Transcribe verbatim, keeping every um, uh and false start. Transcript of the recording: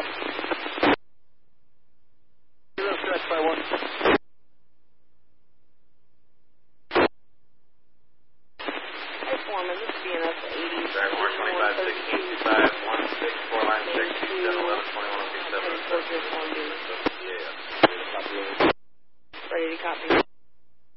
Zero stretch by one. Hey, Foreman, this is B N S eighty. Driver one twenty-five, sixteen, two five, one six, four line six, two seven, eleven, twenty-one, two seven, seven. Yeah. Ready to copy.